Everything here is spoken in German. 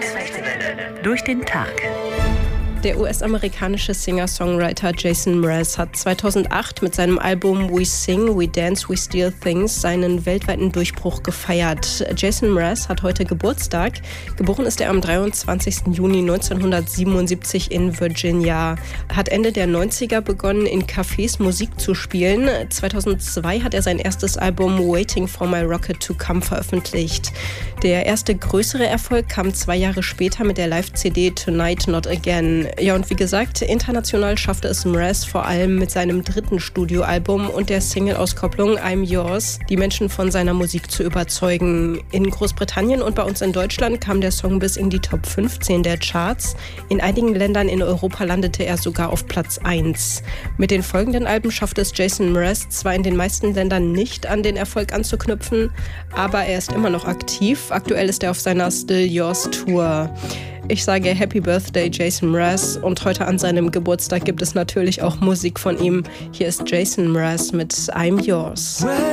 Durch den Tag. Der US-amerikanische Singer-Songwriter Jason Mraz hat 2008 mit seinem Album We Sing, We Dance, We Steal Things seinen weltweiten Durchbruch gefeiert. Jason Mraz hat heute Geburtstag. Geboren ist er am 23. Juni 1977 in Virginia. Hat Ende der 90er begonnen, in Cafés Musik zu spielen. 2002 hat er sein erstes Album Waiting for My Rocket to Come veröffentlicht. Der erste größere Erfolg kam 2 Jahre später mit der Live-CD Tonight Not Again. Ja, und wie gesagt, international schaffte es Mraz vor allem mit seinem 3. Studioalbum und der Single-Auskopplung I'm Yours, die Menschen von seiner Musik zu überzeugen. In Großbritannien und bei uns in Deutschland kam der Song bis in die Top 15 der Charts. In einigen Ländern in Europa landete er sogar auf Platz 1. Mit den folgenden Alben schaffte es Jason Mraz zwar in den meisten Ländern nicht an den Erfolg anzuknüpfen, aber er ist immer noch aktiv. Aktuell ist er auf seiner Still Yours Tour. Ich sage Happy Birthday Jason Mraz und heute an seinem Geburtstag gibt es natürlich auch Musik von ihm. Hier ist Jason Mraz mit I'm Yours.